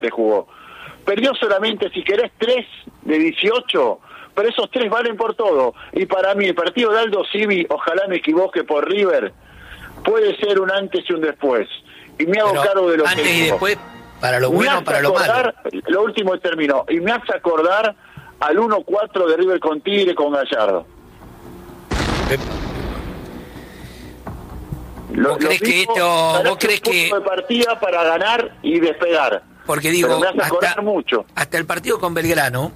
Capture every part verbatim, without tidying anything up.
jugó. Perdió solamente, si querés, tres de dieciocho, pero esos tres valen por todo. Y para mí, el partido de Aldo Civi, ojalá me equivoque por River, puede ser un antes y un después. Y me hago pero cargo de lo antes que y digo. después, para lo bueno o para lo malo. Lo último terminó. Y me hace acordar al uno cuatro de River con Tigre con Gallardo. Eh, ¿Vos crees que esto, vos crees que de partida para ganar y despegar? Porque digo, pero me hace acordar hasta, mucho. hasta el partido con Belgrano,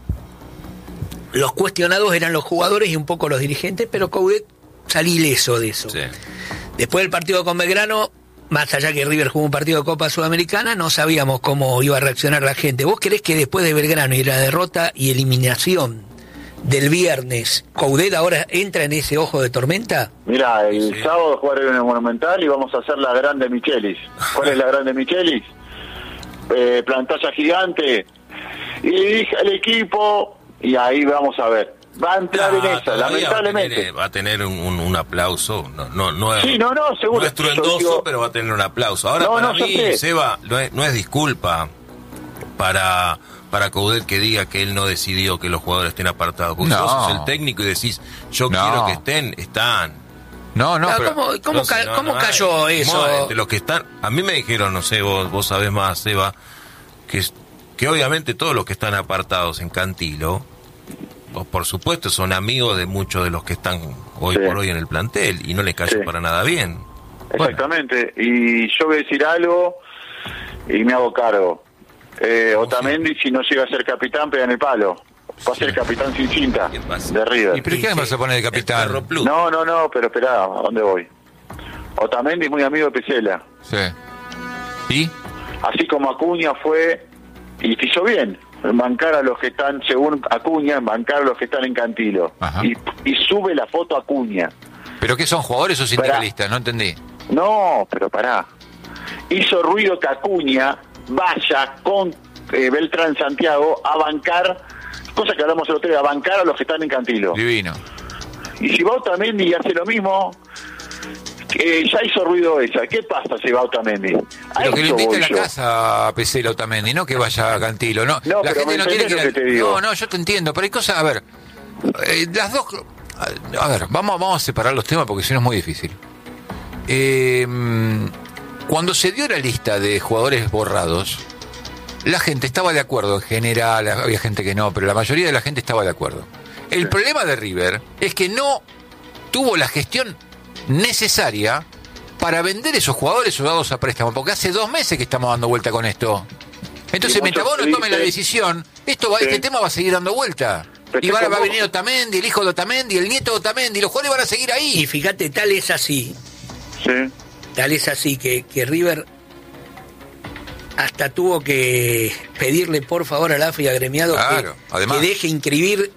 los cuestionados eran los jugadores y un poco los dirigentes, pero Coudet salí ileso de eso. Sí. Después del partido con Belgrano, más allá que River jugó un partido de Copa Sudamericana, no sabíamos cómo iba a reaccionar la gente. ¿Vos creés que después de Belgrano y la derrota y eliminación del viernes, Coudet ahora entra en ese ojo de tormenta? Mira, el Sí. sábado jugaré en el Monumental y vamos a hacer la grande Michelis. ¿Cuál es la grande Michelis? Eh, pantalla gigante. Y dije al equipo, y ahí vamos a ver. Va a entrar Ah, en esa, todavía lamentablemente. Va a tener, va a tener un, un, un aplauso. No, no, no es, Sí, no, no, seguro. no es truendoso, Yo digo- pero va a tener un aplauso. Ahora, No, para no, yo mí, sé. Seba, no es, no es disculpa para para Coudet que diga que él no decidió que los jugadores estén apartados. Porque No. vos sos el técnico y decís, yo No. quiero que estén, están. No, no, Ah, pero... ¿Cómo, cómo, Entonces, ca- no, cómo no cayó hay. eso? No, entre los que están, a mí me dijeron, no sé, vos, vos sabés más, Seba, que, que obviamente todos los que están apartados en Cantilo, pues, por supuesto, son amigos de muchos de los que están hoy Sí. por hoy en el plantel y no les cayó Sí. para nada bien. Exactamente. Y yo voy a decir algo y me hago cargo. Eh, Otamendi, si no llega a ser capitán, pega en el palo. Va a ser capitán sin cinta ¿Qué pasa? de River. ¿Y pero qué vas a poner de El perro capitán? plus. No, no, no, pero esperá, ¿a dónde voy? Otamendi es muy amigo de Pesela. Sí. ¿Y? Así como Acuña fue, y hizo bien, en bancar a los que están, según Acuña, en bancar a los que están en Cantilo. Ajá. Y, y sube la foto a Acuña. ¿Pero qué son, jugadores o sindicalistas? No entendí. No, pero pará. Hizo ruido que Acuña vaya con eh, Beltrán Santiago a bancar, cosa que hablamos el otro día, a bancar a los que están en Cantilo. Divino. Y si va Otamendi y hace lo mismo, eh, ya hizo ruido esa. ¿Qué pasa si va Otamendi? A Pero que lo eso invite voy a la yo. casa a Pesela Otamendi, no que vaya a Cantilo. No, No, la pero gente me no quiere entendés que, lo la- que te digo. No, no, yo te entiendo, pero hay cosas, a ver, eh, las dos, a ver, vamos, vamos a separar los temas porque si no es muy difícil. Eh, cuando se dio la lista de jugadores borrados, la gente estaba de acuerdo en general, había gente que no, pero la mayoría de la gente estaba de acuerdo. El Sí. problema de River es que no tuvo la gestión necesaria para vender esos jugadores o dados a préstamo, porque hace dos meses que estamos dando vuelta con esto. Entonces, Y mientras vos muchos no tomes la dicen- decisión, esto va, Sí. este tema va a seguir dando vuelta. Pero Y va, estoy va a con venir vos. Otamendi, el hijo de Otamendi, el nieto de Otamendi, los jugadores van a seguir Y ahí. fíjate, tal es así, Sí. tal es así que, que River hasta tuvo que pedirle por favor al A F A y a Gremiado Claro, que, además. que deje inscribir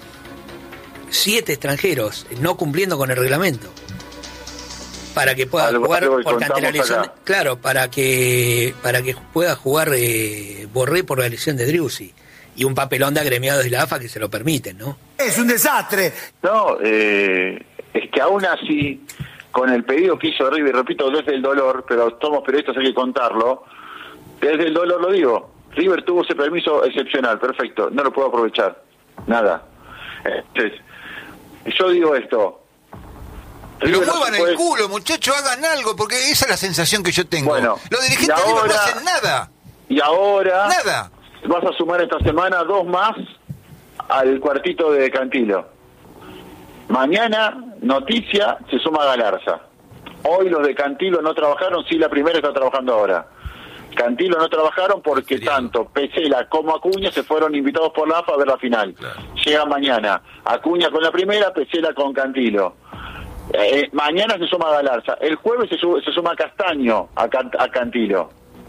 siete extranjeros, no cumpliendo con el reglamento, para que pueda Algo- jugar algo que porque ante la contamos lesión, acá. claro, para que para que pueda jugar eh, Borré por la lesión de Driussi y un papelón de agremiados de la A F A que se lo permiten, ¿no? Es un desastre. No, eh, es que aún así, con el pedido que hizo River, repito, desde el dolor, pero somos periodistas, hay que contarlo, desde el dolor lo digo, River tuvo ese permiso excepcional, perfecto, no lo puedo aprovechar, nada. Entonces, yo digo esto. Pero River no muevan se puede- el culo, muchachos, hagan algo, porque esa es la sensación que yo tengo. Bueno, los dirigentes y de River no ahora- hacen nada. Y ahora Nada. vas a sumar esta semana dos más al cuartito de Cantilo. Mañana, noticia, se suma Galarza. Hoy los de Cantilo no trabajaron, sí, la primera está trabajando ahora. Cantilo no trabajaron porque Feriado. tanto Pesela como Acuña se fueron invitados por la A F A a ver la final. Claro. Llega mañana, Acuña con la primera, Pesela con Cantilo. Eh, mañana se suma Galarza. El jueves se, su- se suma Castaño a, Can- a Cantilo.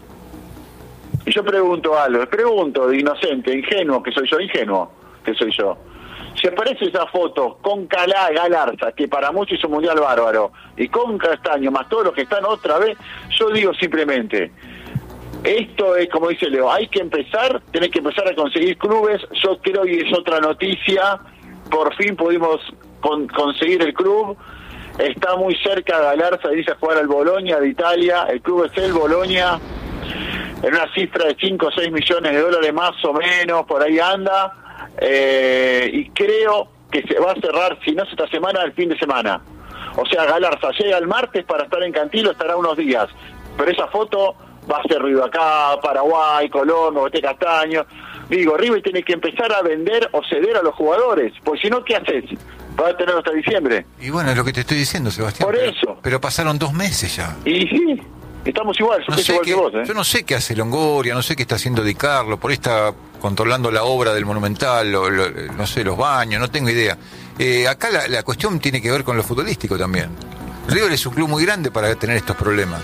Y yo pregunto algo, pregunto de inocente, ingenuo, que soy yo, ingenuo, que soy yo. Si aparece esa foto con Calá, Galarza, que para muchos hizo un mundial bárbaro, y con Castaño, más todos los que están otra vez, yo digo simplemente, esto es como dice Leo, hay que empezar, tenés que empezar a conseguir clubes. Yo creo, y es otra noticia, por fin pudimos con- conseguir el club. Está muy cerca Galarza, dice a jugar al Boloña de Italia, el club es el Boloña. en una cifra de cinco o seis millones de dólares más o menos, por ahí anda, eh, y creo que se va a cerrar, si no es esta semana, el fin de semana. O sea, Galarza llega el martes para estar en Cantilo, estará unos días, pero esa foto va a ser ruido acá, Paraguay, Colón, Bote Castaño. Digo, River tiene que empezar a vender o ceder a los jugadores, porque si no, ¿qué haces? Va a tener hasta diciembre. Y bueno, es lo que te estoy diciendo, Sebastián. Por pero, eso. Pero pasaron dos meses ya. Y sí, estamos igual, yo No estoy sé igual qué, que vos, ¿eh? Yo no sé qué hace Longoria, no sé qué está haciendo Di Carlo, por ahí está controlando la obra del Monumental, lo, lo, no sé, los baños, no tengo idea. Eh, acá la, la cuestión tiene que ver con lo futbolístico también. River es un club muy grande para tener estos problemas.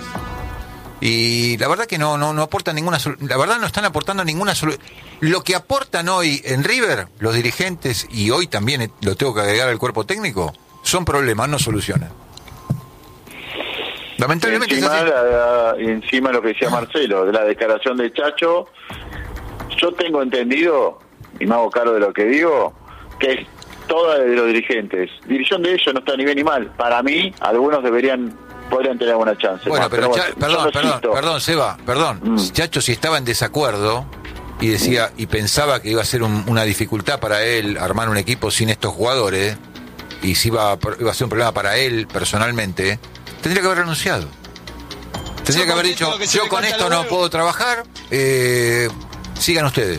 Y la verdad que no no no aportan ninguna solución. La verdad no están aportando ninguna solución. Lo que aportan hoy en River, los dirigentes, y hoy también lo tengo que agregar al cuerpo técnico, son problemas, no solucionan. Lamentablemente encima, es así. la, encima lo que decía Marcelo, de la declaración de Chacho, yo tengo entendido, y me hago cargo de lo que digo, que es toda de los dirigentes. Dirección de ellos no está ni bien ni mal. Para mí, algunos deberían podrían tener alguna chance. Bueno, más, pero, pero Cha- bueno, perdón, yo lo perdón, cito. perdón, Seba, perdón. Mm. Chacho, si estaba en desacuerdo y decía y pensaba que iba a ser un- una dificultad para él armar un equipo sin estos jugadores y si iba a, iba a ser un problema para él personalmente, tendría que haber renunciado. Tendría Yo que haber contesto dicho, que se yo le con corta esto los no huevos". puedo trabajar, eh, sigan ustedes.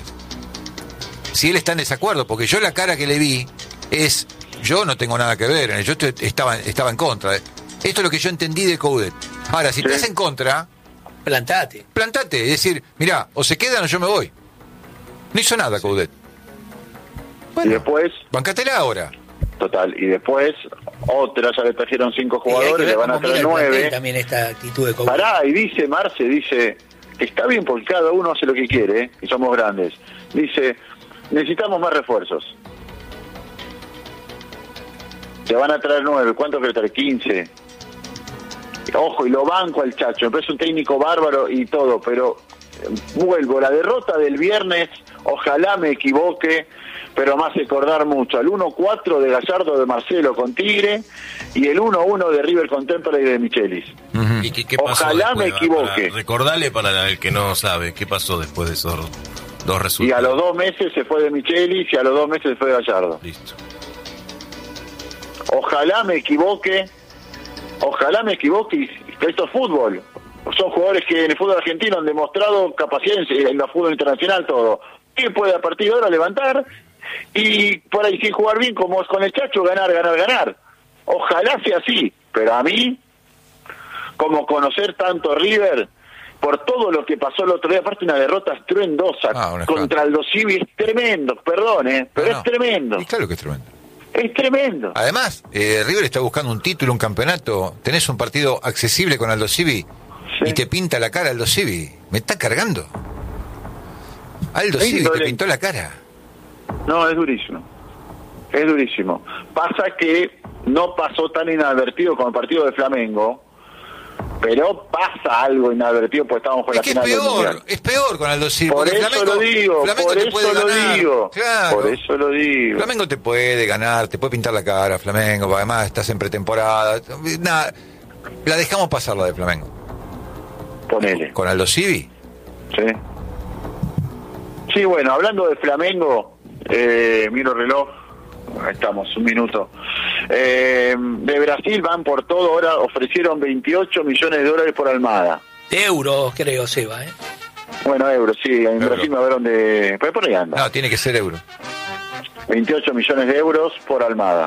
Si él está en desacuerdo, porque yo la cara que le vi es, yo no tengo nada que ver, yo estoy- estaba, estaba en contra. Esto es lo que yo entendí de Coudet. Ahora, si Sí. estás en contra, Plantate. plantate, es decir, mirá, o se quedan o yo me voy. No hizo nada Coudet. Y Bueno, después, bancatela ahora. total, y después, otra, ya le trajeron cinco Y hay que jugadores, ver le van a cómo mira traer el plantel nueve. también esta actitud de Coudet. Pará, y dice Marce, dice, está bien porque cada uno hace lo que quiere, ¿eh? Y somos grandes. Dice, necesitamos más refuerzos. Te van a traer nueve, ¿cuánto querés traer? quince. Ojo, y lo banco al Chacho, me parece un técnico bárbaro y todo, pero eh, vuelvo, la derrota del viernes, ojalá me equivoque, pero me hace acordar mucho al uno cuatro de Gallardo de Marcelo con Tigre y el uno uno de River con Temperley y de Michelis. ¿Y qué, qué pasó Ojalá después? me equivoque. Para- recordale para el que no sabe, ¿qué pasó después de esos dos Y resultados? a los dos meses se fue de Michelis y a los dos meses se fue de Gallardo. Listo. Ojalá me equivoque, ojalá me equivoque, y esto es fútbol. Son jugadores que en el fútbol argentino han demostrado capacidad en en el fútbol internacional, todo. ¿Qué puede a partir de ahora levantar? Y por ahí sin jugar bien, como es con el Chacho, ganar, ganar, ganar. Ojalá sea así, pero a mí, como conocer tanto River, por todo lo que pasó el otro día, aparte una derrota estruendosa Ah, un contra el Dosivi, es tremendo, perdón, eh, pero No, no. es tremendo, Y claro que es tremendo. es tremendo. Además, eh, River está buscando un título, un campeonato. Tenés un partido accesible con Aldo Civi Sí. y te pinta la cara Aldo Civi. Me está cargando. Aldo Sí, Civi no te le- pintó la cara. No, es durísimo. Es durísimo. Pasa que no pasó tan inadvertido como el partido de Flamengo, pero pasa algo inadvertido porque estábamos con Es la que es final del peor, Mundial. es peor con Aldo Civi. Por porque eso Flamengo- lo digo, Flamengo por te eso puede lo ganar. digo. Claro. Por eso lo digo. Flamengo te puede ganar, te puede pintar la cara, Flamengo, porque además estás en pretemporada. Nada, la dejamos pasar la de Flamengo. Ponele. Con Aldo Civi. Sí. Sí, bueno, hablando de Flamengo, eh, miro el reloj, ahí estamos, un minuto. Eh, de Brasil van por todo, ahora ofrecieron veintiocho millones de dólares por Almada. De euros, creo, Seba, ¿eh? Bueno, euros, sí, en Euro. Brasil me hablaron de... Pues por ahí anda. No, tiene que ser euro. veintiocho millones de euros por Almada.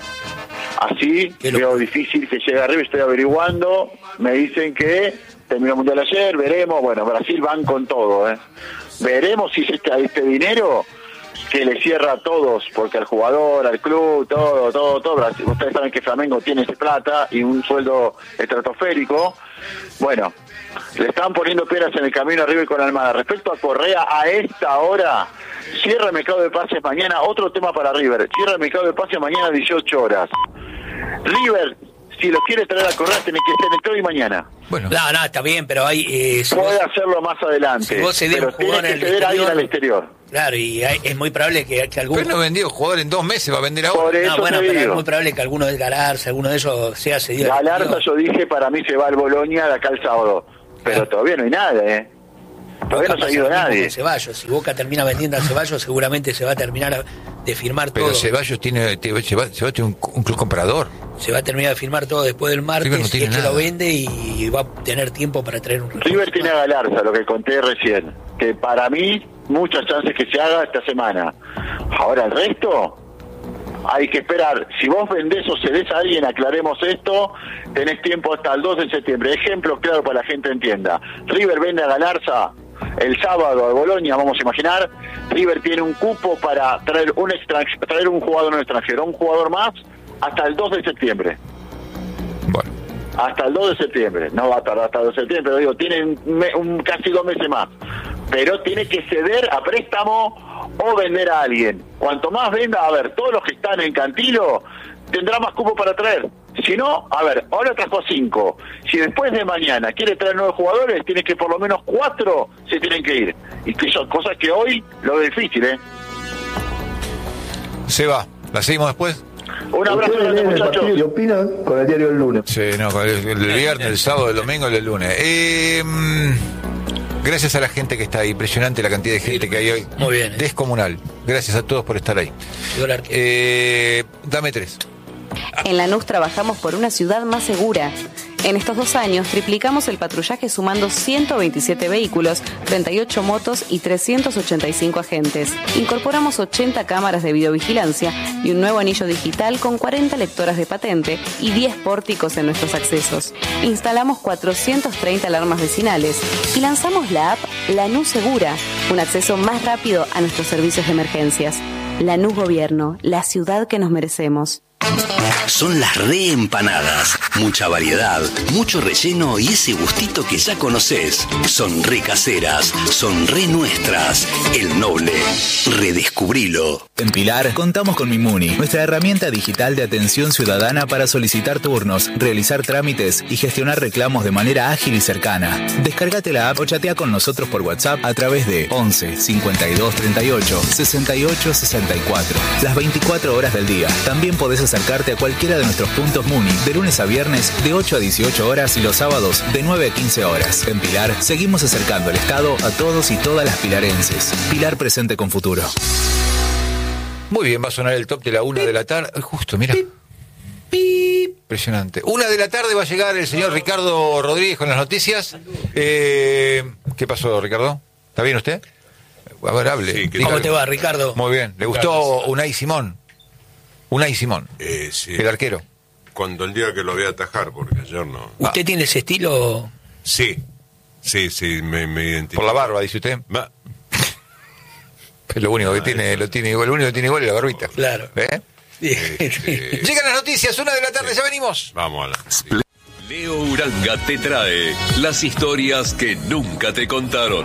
Así, Qué veo locura. difícil que llegue arriba, estoy averiguando, me dicen que terminó el Mundial ayer, veremos, bueno, Brasil van con todo, ¿eh? Veremos si este, este dinero que le cierra a todos, porque al jugador, al club, todo, todo, todo, Brasil, ustedes saben que Flamengo tiene ese plata y un sueldo estratosférico, bueno, le están poniendo peras en el camino a River con Almada. Respecto a Correa, a esta hora, cierra el mercado de pases mañana, otro tema para River, cierra el mercado de pases mañana a dieciocho horas. River, si lo quiere traer a Correa, tiene que ser entre hoy y mañana. Bueno, No, no, está bien, pero hay... Eh, si Puede vos- hacerlo más adelante, si vos cedés pero un tiene jugador que en el ceder a alguien al exterior, exterior. Claro, y hay- es muy probable que, que algún... pero no vendió jugador en dos meses, va a vender ahora. Por eso No, bueno, te pero es digo. muy probable que alguno de Galarza, alguno de esos sea cedido. al Galarza, exterior. yo dije, para mí se va al Bolonia de acá el sábado, pero Claro. todavía no hay nada, ¿eh? Todavía no se ha ido nadie. Ceballos, si Boca termina vendiendo a Ceballos, seguramente se va a terminar de firmar Pero todo. Pero Ceballos tiene, Ceballos tiene un, un club comprador. Se va a terminar de firmar todo después del martes, River no tiene es que nada. lo vende y va a tener tiempo para traer un refuerzo. River tiene a Galarza, lo que conté recién, que para mí muchas chances que se haga esta semana. Ahora el resto hay que esperar. Si vos vendés o cedés a alguien, aclaremos esto, tenés tiempo hasta el dos de septiembre. Ejemplo claro para la gente entienda. River vende a Galarza el sábado a Bolonia, vamos a imaginar. River tiene un cupo para traer un extranjero, traer un jugador no extranjero, un jugador más, hasta el dos de septiembre. Bueno. Hasta el dos de septiembre. No va a tardar hasta el dos de septiembre, pero digo, tiene un, un, casi dos meses más. Pero tiene que ceder a préstamo o vender a alguien. Cuanto más venda, a ver, todos los que están en Cantilo tendrá más cupo para traer. Si no, a ver, ahora trajo cinco. Si después de mañana quiere traer nuevos jugadores, tiene que por lo menos cuatro se tienen que ir. Y que son cosas que hoy lo veo difícil, ¿eh? Se va. ¿La seguimos después? Un abrazo grande, muchachos. ¿Qué opinan con el diario del lunes? Sí, no, con el, el viernes, el sábado, el domingo, el lunes. Eh, gracias a la gente que está ahí. Impresionante la cantidad de gente que hay hoy. Muy bien, ¿eh? Descomunal. Gracias a todos por estar ahí. Eh, dame tres. En Lanús trabajamos por una ciudad más segura. En estos dos años triplicamos el patrullaje sumando ciento veintisiete vehículos, treinta y ocho motos y trescientos ochenta y cinco agentes. Incorporamos ochenta cámaras de videovigilancia y un nuevo anillo digital con cuarenta lectoras de patente y diez pórticos en nuestros accesos. Instalamos cuatrocientas treinta alarmas vecinales y lanzamos la app Lanús Segura, un acceso más rápido a nuestros servicios de emergencias. Lanús Gobierno, la ciudad que nos merecemos. Son las reempanadas. Mucha variedad, mucho relleno y ese gustito que ya conoces. Son re caseras, son re nuestras. El Noble. Redescubrilo. En Pilar contamos con Mimuni, nuestra herramienta digital de atención ciudadana para solicitar turnos, realizar trámites y gestionar reclamos de manera ágil y cercana. Descárgate la app o chatea con nosotros por WhatsApp a través de once cincuenta y dos treinta y ocho sesenta y ocho sesenta y cuatro. Las veinticuatro horas del día. También podés acercarte a cualquiera de nuestros puntos Muni de lunes a viernes de ocho a dieciocho horas y los sábados de nueve a quince horas. En Pilar seguimos acercando el Estado a todos y todas las pilarenses. Pilar presente con futuro. Muy bien, va a sonar el top de la una de la tarde. Justo, mira. Impresionante. Una de la tarde va a llegar el señor Ricardo Rodríguez con las noticias. Eh, ¿Qué pasó, Ricardo? ¿Está bien usted? A ver, hable. Sí, ¿cómo te va, Ricardo? Muy bien. ¿Le gustó Unai Simón? Unai Simón, eh, sí. El arquero. Cuando el día que lo voy a atajar, porque ayer no. ¿Usted ah. tiene ese estilo? Sí, sí, sí, me, me identifico. Por la barba, dice usted. Va. Es lo único que ah, tiene, eso. lo tiene igual, lo único que tiene igual es la barbita. Claro. ¿Eh? Este... Llegan las noticias, una de la tarde, sí. Ya venimos. Vamos a la. Leo Uranga te trae las historias que nunca te contaron.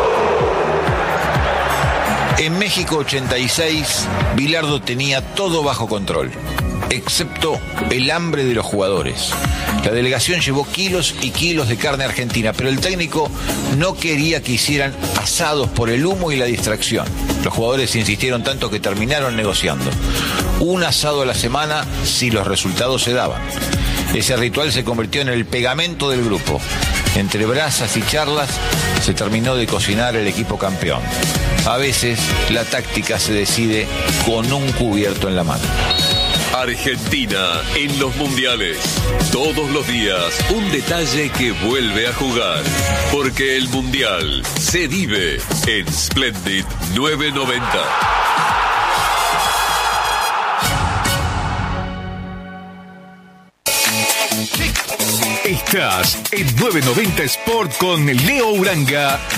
En México ochenta y seis, Bilardo tenía todo bajo control, excepto el hambre de los jugadores. La delegación llevó kilos y kilos de carne argentina, pero el técnico no quería que hicieran asados por el humo y la distracción. Los jugadores insistieron tanto que terminaron negociando un asado a la semana si los resultados se daban. Ese ritual se convirtió en el pegamento del grupo. Entre brasas y charlas se terminó de cocinar el equipo campeón. A veces la táctica se decide con un cubierto en la mano. Argentina en los mundiales. Todos los días un detalle que vuelve a jugar. Porque el mundial se vive en Splendid nueve noventa. Estás en nueve noventa Sport con Leo Uranga.